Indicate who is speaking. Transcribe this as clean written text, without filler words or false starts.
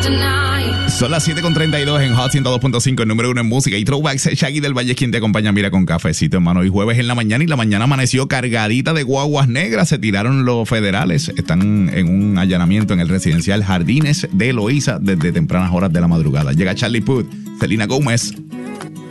Speaker 1: Son las 7:32 en Hot 102.5, el número 1 en música y throwbacks. Shaggy del Valle, quien te acompaña, mira, con cafecito en mano. Hoy jueves en la mañana, y la mañana amaneció cargadita de guaguas negras. Se tiraron los federales. Están en un allanamiento en el residencial Jardines de Eloísa desde tempranas horas de la madrugada. Llega Charlie Puth, Selena Gómez.